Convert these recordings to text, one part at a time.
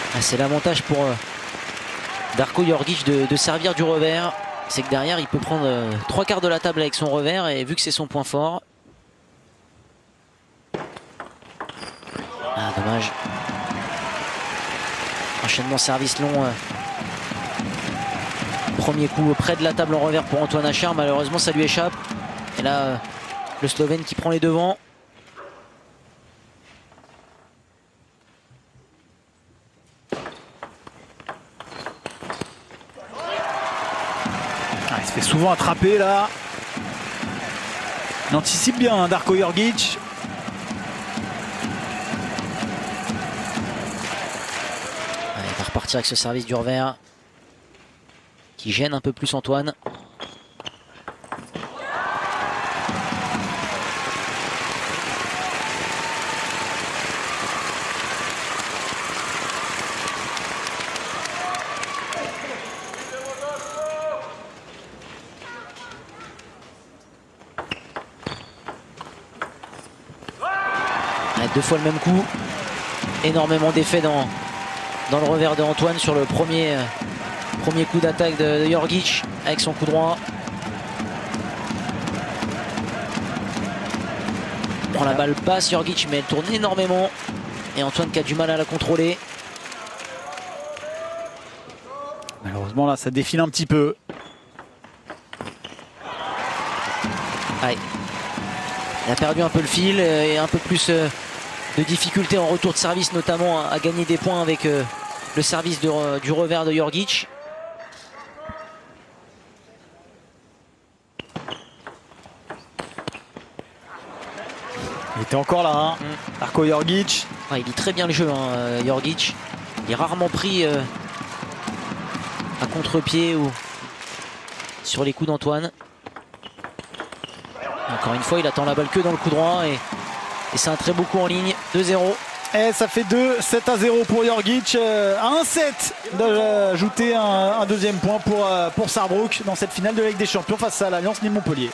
Ah, c'est l'avantage pour Darko Jorgic de servir du revers. C'est que derrière, il peut prendre 3/4 de la table avec son revers, et vu que c'est son point fort. Ah, dommage. Enchaînement service long. Premier coup près de la table en revers pour Antoine Achard. Malheureusement, ça lui échappe. Et là, le Slovène qui prend les devants. Il se fait souvent attraper là. Il anticipe bien hein, Darko Jorgic. Il va repartir avec ce service du revers qui gêne un peu plus Antoine. Deux fois le même coup. Énormément d'effets dans le revers de Antoine sur le premier coup d'attaque de Jorgic avec son coup droit. Il prend la balle basse Jorgic, mais elle tourne énormément. Et Antoine qui a du mal à la contrôler. Malheureusement là ça défile un petit peu. Aïe. Il a perdu un peu le fil et un peu plus de difficulté en retour de service, notamment à gagner des points avec le service du revers de Jorgic. Il était encore là, hein. Darko Jorgic. Il lit très bien le jeu, hein, Jorgic. Il est rarement pris à contre-pied ou sur les coups d'Antoine. Encore une fois, il attend la balle que dans le coup droit et c'est un très beau coup en ligne. 2-0. Et ça fait 7-0 pour Jorgic. À 1-7 d'ajouter un deuxième point pour Sarrebruck dans cette finale de la Ligue des Champions face à l'Alliance Nîmes-Montpellier.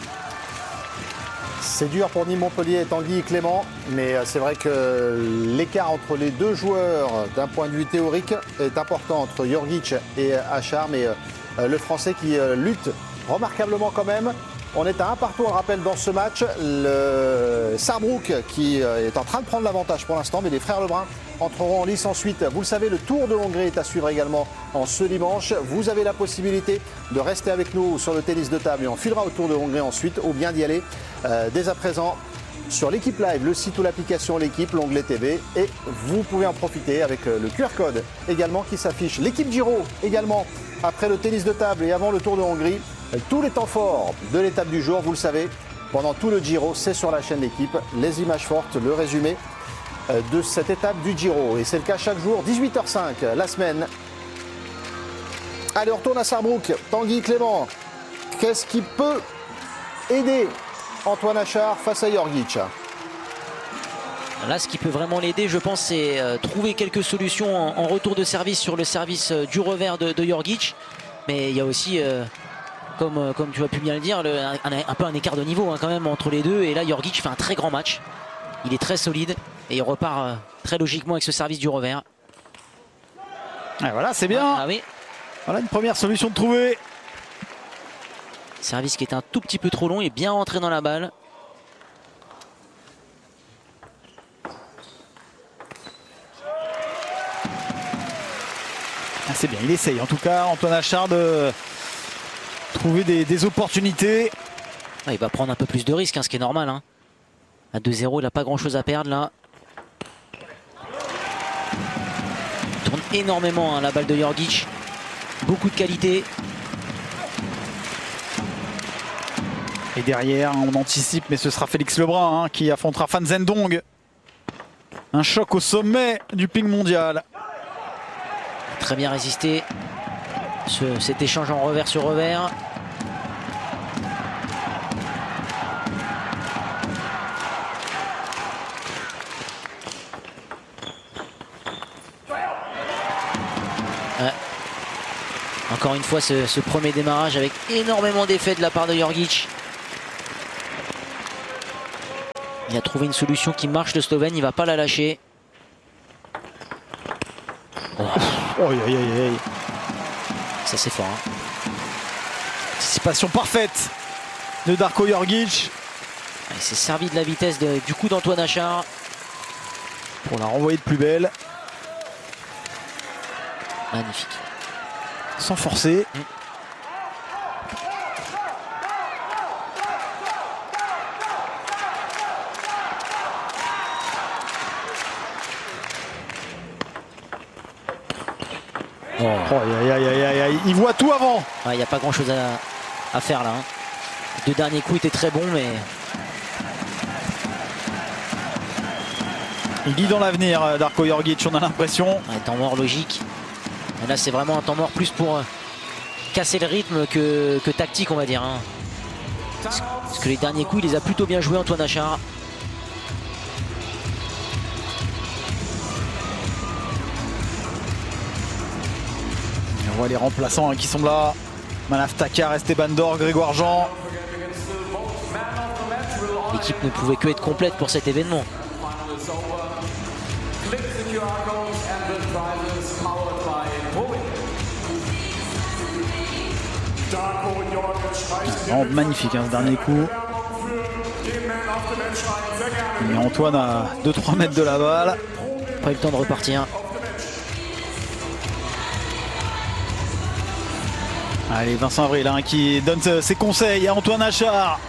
C'est dur pour Nîmes-Montpellier et Tanguy Clément, mais c'est vrai que l'écart entre les deux joueurs d'un point de vue théorique est important entre Jorgic et Achard, mais le Français qui lutte remarquablement quand même. On est à 1 partout, on le rappelle, dans ce match. Le Sarrebruck qui est en train de prendre l'avantage pour l'instant, mais les frères Lebrun entreront en lice ensuite. Vous le savez, le Tour de Hongrie est à suivre également en ce dimanche. Vous avez la possibilité de rester avec nous sur le tennis de table et on filera au Tour de Hongrie ensuite, ou bien d'y aller dès à présent sur l'équipe live, le site ou l'application l'équipe, l'onglet TV, et vous pouvez en profiter avec le QR code également qui s'affiche. L'équipe Giro également après le tennis de table et avant le Tour de Hongrie. Tous les temps forts de l'étape du jour, vous le savez, pendant tout le Giro, c'est sur la chaîne L'équipe. Les images fortes, le résumé de cette étape du Giro. Et c'est le cas chaque jour, 18h05, la semaine. Allez, on retourne à Sarrebruck. Tanguy Clément, qu'est-ce qui peut aider Antoine Achard face à Jorgic? Là, ce qui peut vraiment l'aider, je pense, c'est trouver quelques solutions en retour de service sur le service du revers de Jorgic. Mais il y a aussi... Comme tu as pu bien le dire, un peu un écart de niveau quand même entre les deux. Et là, Jorgic fait un très grand match. Il est très solide et il repart très logiquement avec ce service du revers. Et voilà, c'est bien. Ah, oui. Voilà une première solution de trouver. Service qui est un tout petit peu trop long et bien rentré dans la balle. Ah, c'est bien, il essaye en tout cas, Antoine Achard, de trouver des opportunités. Ah, il va prendre un peu plus de risques, ce qui est normal. À 2-0, il n'a pas grand chose à perdre là. Il tourne énormément la balle de Jorgic. Beaucoup de qualité. Et derrière, on anticipe, mais ce sera Félix Lebrun qui affrontera Fan Zhendong. Un choc au sommet du ping mondial. Très bien résisté. Cet échange en revers sur revers. Ouais. Encore une fois, ce premier démarrage avec énormément d'effets de la part de Jorgic. Il a trouvé une solution qui marche, le Slovène, il ne va pas la lâcher. Oh, aïe, aïe, aïe. Ça c'est fort. Hein. Anticipation parfaite de Darko Jorgic. Il s'est servi de la vitesse du coup d'Antoine Achard. Pour la renvoyer de plus belle. Magnifique. Sans forcer. Oh. Aïe, aïe, aïe, aïe, aïe. Il voit tout avant. Il n'y a pas grand chose à faire là. Hein. Les 2 derniers coups étaient très bons, mais il lit dans l'avenir, Darko Jorgic, on a l'impression. Temps mort logique. Et là, c'est vraiment un temps mort plus pour casser le rythme que tactique, on va dire. Hein. Parce que les derniers coups, il les a plutôt bien joués, Antoine Achard. On voit les remplaçants qui sont là. Manaf Takar, Esteban Dor, Grégoire Jean. L'équipe ne pouvait que être complète pour cet événement. Oh, magnifique ce dernier coup. Mais Antoine à 2-3 mètres de la balle. Pas eu le temps de repartir. Allez, Vincent Avril qui donne ses conseils à Antoine Achard.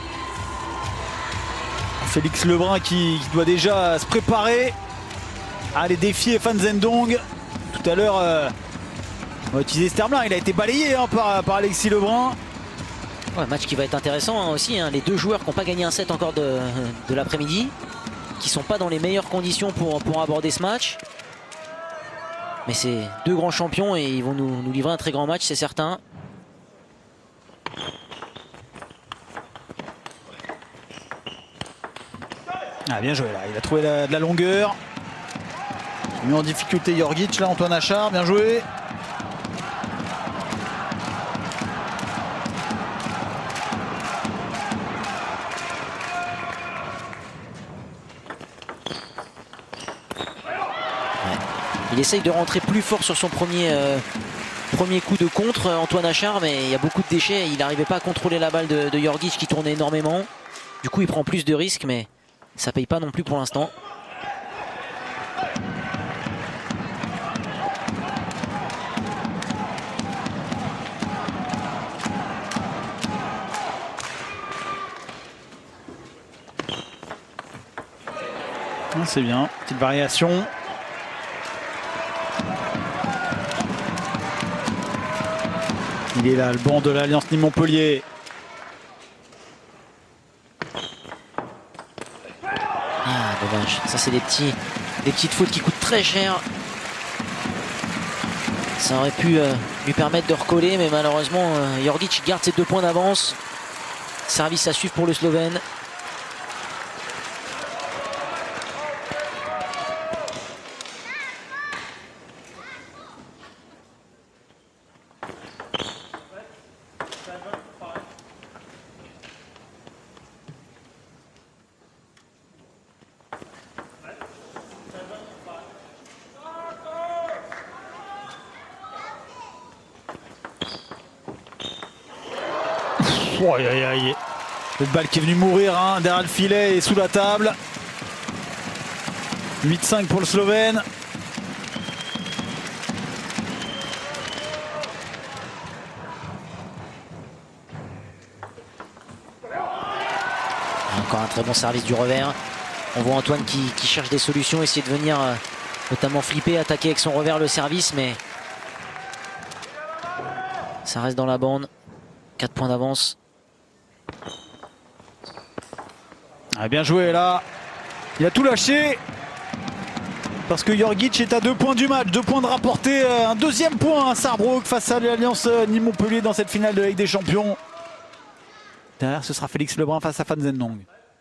Félix Lebrun qui doit déjà se préparer à aller défier Fan Zhendong. Tout à l'heure, on va utiliser Sterblin. Il a été balayé par Alexis Lebrun. Ouais, match qui va être intéressant aussi. Hein. Les 2 joueurs qui n'ont pas gagné un set encore de l'après-midi, qui ne sont pas dans les meilleures conditions pour aborder ce match. Mais c'est 2 grands champions et ils vont nous livrer un très grand match, c'est certain. Ah, bien joué là, il a trouvé de la longueur. Il a mis en difficulté Jorgic là, Antoine Achard, bien joué. Il essaye de rentrer plus fort sur son premier coup de contre, Antoine Achard, mais il y a beaucoup de déchets. Il n'arrivait pas à contrôler la balle de Jorgic qui tournait énormément. Du coup, il prend plus de risques, mais ça paye pas non plus pour l'instant. C'est bien, petite variation. Il est là, le banc de l'Alliance Nîmes-Montpellier. Ah, dommage. Ça, c'est des petites fautes qui coûtent très cher. Ça aurait pu lui permettre de recoller, mais malheureusement, Jorgic garde ses 2 points d'avance. Service à suivre pour le Slovène. Oh, aïe, aïe, aïe. Cette balle qui est venue mourir derrière le filet et sous la table. 8-5 pour le Slovène. Encore un très bon service du revers. On voit Antoine qui cherche des solutions, essayer de venir notamment flipper, attaquer avec son revers le service, mais ça reste dans la bande. 4 points d'avance. Ah, bien joué là. Il a tout lâché. Parce que Jorgic est à 2 points du match. 2 points de rapporté. Un 2e point à Sarrebruck face à l'Alliance Nîmes-Montpellier dans cette finale de la Ligue des Champions. Derrière, ce sera Félix Lebrun face à Fan Zhendong.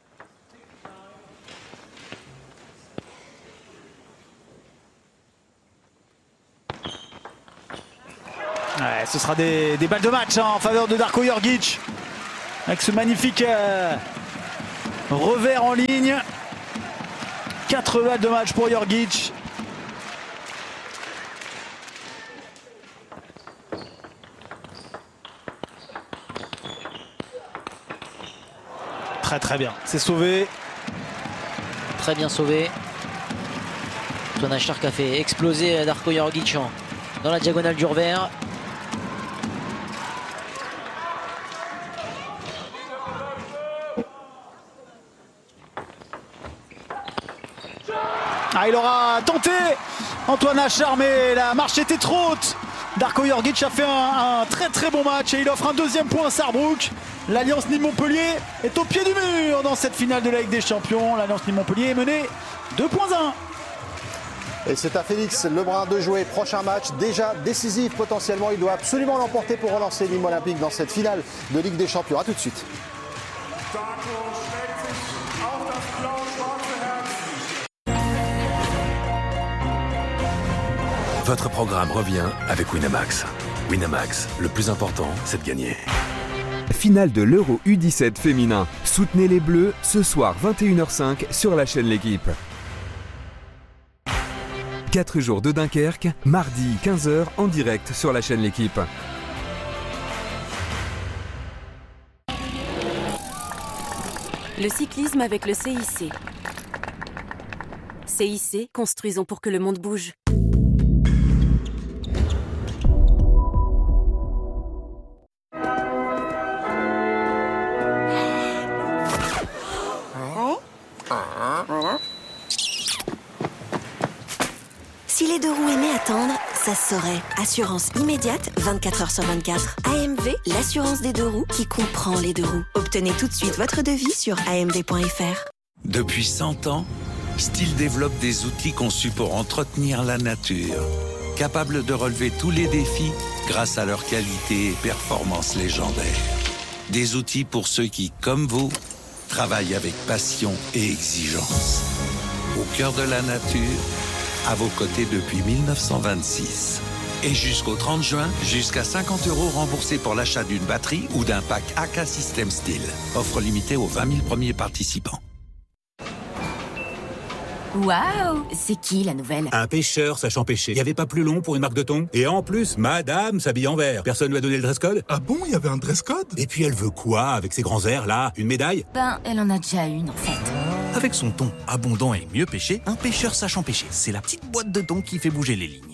Ouais, ce sera des balles de match en faveur de Darko Jorgic. Avec ce magnifique revers en ligne. 4 balles de match pour Jorgic. Très bien, c'est sauvé. Très bien sauvé. Antoine Achar qui a fait exploser Darko Jorgic dans la diagonale du revers. Ah, il aura tenté Antoine Achar, mais la marche était trop haute. Darko Jorgic a fait un très bon match et il offre un deuxième point à Sarrebruck. L'Alliance Nîmes-Montpellier est au pied du mur dans cette finale de la Ligue des Champions. L'Alliance Nîmes-Montpellier est menée 2-1. Et c'est à Félix Lebrun de jouer. Prochain match déjà décisif potentiellement. Il doit absolument l'emporter pour relancer Nîmes Olympique dans cette finale de Ligue des Champions. A tout de suite. Votre programme revient avec Winamax. Winamax, le plus important, c'est de gagner. Finale de l'Euro U17 féminin. Soutenez les Bleus ce soir 21h05 sur la chaîne L'Équipe. 4 jours de Dunkerque, mardi 15h en direct sur la chaîne L'Équipe. Le cyclisme avec le CIC. CIC, construisons pour que le monde bouge. Si les deux roues aimaient attendre, ça se saurait. Assurance immédiate, 24 heures sur 24. AMV, l'assurance des deux roues qui comprend les deux roues. Obtenez tout de suite votre devis sur amv.fr. Depuis 100 ans, Stihl développe des outils conçus pour entretenir la nature, capables de relever tous les défis grâce à leur qualité et performance légendaires. Des outils pour ceux qui, comme vous, travaillent avec passion et exigence. Au cœur de la nature, à vos côtés depuis 1926. Et jusqu'au 30 juin, jusqu'à 50 € remboursés pour l'achat d'une batterie ou d'un pack AK System Stihl. Offre limitée aux 20 000 premiers participants. Waouh! C'est qui la nouvelle? Un pêcheur sachant pêcher. Il n'y avait pas plus long pour une marque de thon. Et en plus, madame s'habille en vert. Personne lui a donné le dress code? Ah bon, il y avait un dress code? Et puis elle veut quoi avec ses grands airs là? Une médaille? Ben, elle en a déjà une en fait. Avec son thon abondant et mieux pêché, un pêcheur sachant pêcher. C'est la petite boîte de thon qui fait bouger les lignes.